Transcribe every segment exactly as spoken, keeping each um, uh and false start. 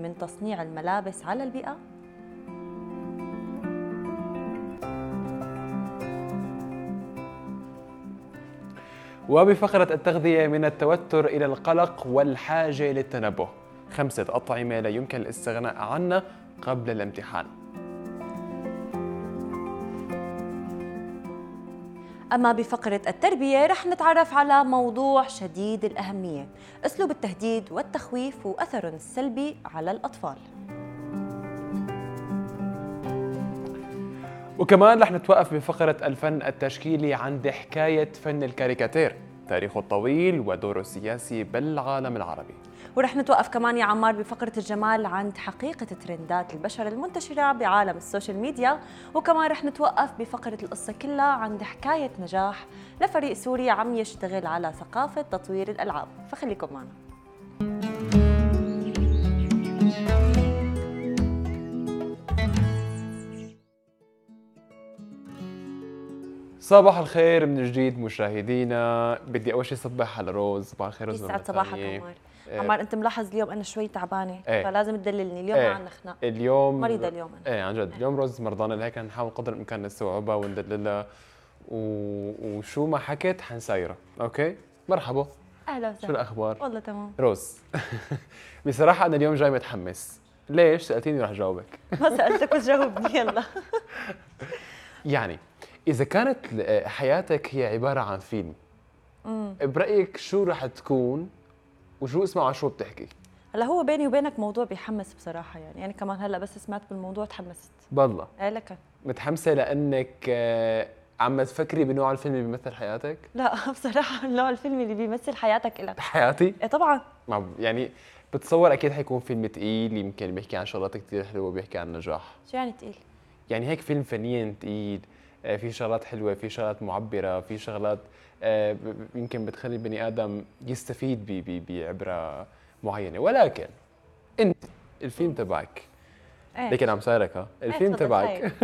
من تصنيع الملابس على البيئة؟ وبفقرة التغذية من التوتر إلى القلق والحاجة للتنبه، خمسة أطعمة لا يمكن الاستغناء عنها قبل الامتحان. أما بفقرة التربية رح نتعرف على موضوع شديد الأهمية، أسلوب التهديد والتخويف وأثره السلبي على الأطفال. وكمان رح نتوقف بفقرة الفن التشكيلي عند حكاية فن الكاريكاتير، تاريخه الطويل ودوره السياسي بالعالم العربي. ورح نتوقف كمان يا عمار بفقرة الجمال عند حقيقة ترندات البشر المنتشرة بعالم السوشيال ميديا، وكمان رح نتوقف بفقرة القصة كلها عند حكاية نجاح لفريق سوري عم يشتغل على ثقافة تطوير الألعاب، فخليكم معنا. صباح الخير من جديد مشاهدينا. بدي اول شيء صبح على روز. صباح الخير روز. يسعد صباحك عمار. إيه. عمار انت ملاحظ اليوم انا شوي تعبانه. إيه. فلازم تدللني اليوم. إيه. ما عندنا خناق اليوم مريضه اليوم أنا. ايه عن جد. إيه. اليوم روز مرضانه، لهيك نحاول قدر الامكان نستوعبها وندللها و... وشو ما حكت حنسايرها. اوكي مرحبا. اهلا وسهلا. شو الاخبار؟ والله تمام روز. بصراحه انا اليوم جاي متحمس. ليش سالتيني رح جاوبك. ما سالتك بس جاوبني يلا. يعني إذا كانت حياتك هي عبارة عن فيلم، مم. برأيك شو رح تكون وشو اسمه وعن شو بتحكي؟ هلا هو بيني وبينك موضوع بيحمس بصراحة، يعني أنا يعني كمان هلا بس سمعت بالموضوع تحمست. بالله؟ إيه لك؟ متحمسة لأنك عم تفكري بنوع الفيلم اللي بيمثل حياتك؟ لا بصراحة نوع الفيلم اللي بيمثل حياتك إلك. حياتي؟ إيه طبعاً. يعني بتصور أكيد حيكون فيلم تقيل، يمكن بيحكي عن شغلات كتير حلوة وبيحكي عن نجاح. شو يعني تقيل؟ يعني هيك فيلم فنيا تقيل، في شغلات حلوة، في شغلات معبرة، في شغلات يمكن بتخلي البني آدم يستفيد بعبرة معينة. ولكن أنت الفيلم تبعك ايه؟ لكن عم سألك ها الفيلم ايه تبعك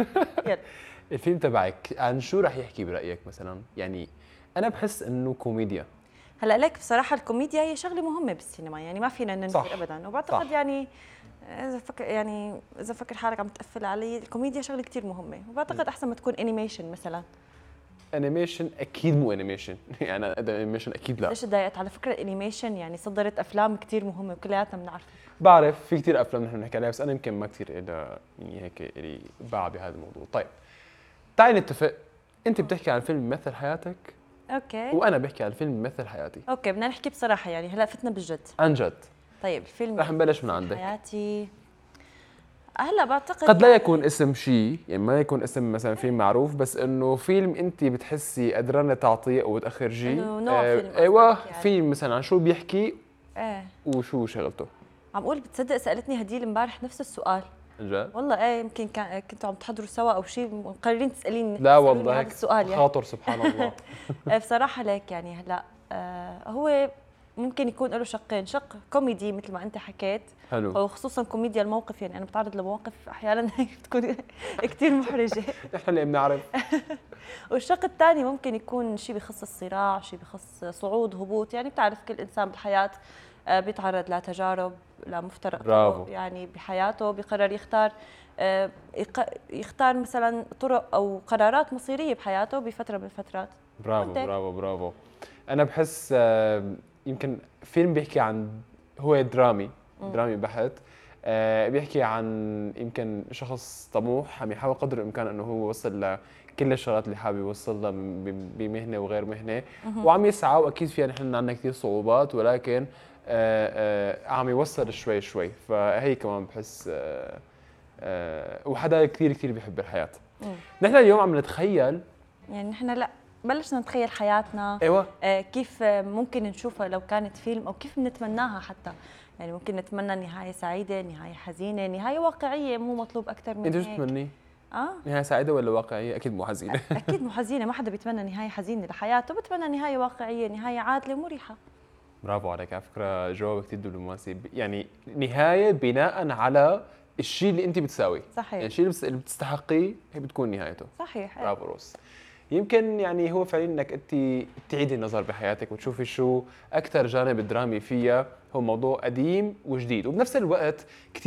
الفيلم تبعك عن شو رح يحكي برأيك مثلا؟ يعني أنا بحس إنه كوميديا. هلا لك بصراحة الكوميديا هي شغلة مهمة بالسينما، يعني ما فينا ننكر أبدا، وبعتقد صح. يعني إذا فكر يعني إذا فكر حالك عم تقفل علي، الكوميديا شغلة كتير مهمة، وبعتقد أحسن ما تكون أنيميشن مثلا. أنيميشن أكيد مو أنيميشن. يعني أنيميشن أكيد لا. ليش تضايقت؟ على فكرة الأنيميشن يعني صدرت أفلام كتير مهمة وكلياتنا بنعرف. بعرف في كتير أفلام نحن بنحكي عليها، بس أنا يمكن ما كتير إلى يعني هيك إلي باع بهذا الموضوع. طيب تعالي نتفق، أنت بتحكي عن فيلم بيمثل حياتك، اوكي، وانا بحكي عن الفيلم بيمثل حياتي. اوكي بدنا نحكي بصراحه، يعني هلا فتنا بالجد عن جد. طيب الفيلم رح نبلش من عندك. حياتي هلا بعتقد قد لا يكون اسم شيء، يعني ما يكون اسم مثلا فيلم معروف، بس انه فيلم انت بتحسي قدرانه تعطيه او تاخرجيه. انه نوع آه فيلم. ايوه يعني. فيلم مثلا عن شو بيحكي؟ ايه وشو شغلته؟ عم اقول بتصدق سالتني هديل امبارح نفس السؤال. جد؟ والله ايه يمكن كان كنتوا عم تحضروا سوا او شيء مقررين تساليني. لا والله هذا السؤال يعني خاطر سبحان الله. بصراحه ليك يعني هلا آه هو ممكن يكون له شقين، شق كوميدي مثل ما انت حكيت، حلو، وخصوصا كوميديا الموقف، يعني انا بتعرض لمواقف احيانا بتكون كثير محرجه. نحن اللي بنعرف. والشق الثاني ممكن يكون شيء بخص الصراع، شيء بخص صعود هبوط، يعني بتعرف كل انسان بالحياه بيتعرض لتجارب لمفترق يعني بحياته، بيقرر يختار يختار مثلا طرق او قرارات مصيريه بحياته بفتره من الفترات. برافو برافو برافو. انا بحس يمكن فيلم بيحكي عن، هو درامي درامي بحت، بيحكي عن يمكن شخص طموح عم يحاول قدر الامكان انه هو يوصل لكل الشغلات اللي حابب يوصلها بمهنه وغير مهنه، وعم يسعى، واكيد فيها نحن عندنا كثير صعوبات، ولكن آآ آآ عم يوصل شوي شوي. فهي كمان بحس آآ آآ وحدا كثير كثير بيحب الحياه. نحن اليوم عم نتخيل، يعني نحن لا بلشنا نتخيل حياتنا. ايوه آه كيف ممكن نشوفها لو كانت فيلم، او كيف بنتمناها حتى، يعني ممكن نتمنى نهايه سعيده، نهايه حزينه، نهايه واقعيه، مو مطلوب اكثر من هيك. انت شو بتتمني؟ اه نهايه سعيده ولا واقعيه؟ اكيد مو حزينه. اكيد مو حزينه، ما حدا بيتمنى نهايه حزينه لحياته، بتمنى نهايه واقعيه، نهايه عادله مريحه. برافو عليك، على فكره جواب كثير دبلوماسي. يعني نهايه بناء على الشيء اللي انت بتساويه. صحيح، يعني الشيء اللي بتستحقيه هي بتكون نهايته. صحيح. برافو روس. يمكن يعني هو فعليا انك انت تعيدي النظر بحياتك وتشوفي شو اكثر جانب درامي فيها. هو موضوع قديم وجديد، وبنفس الوقت كثير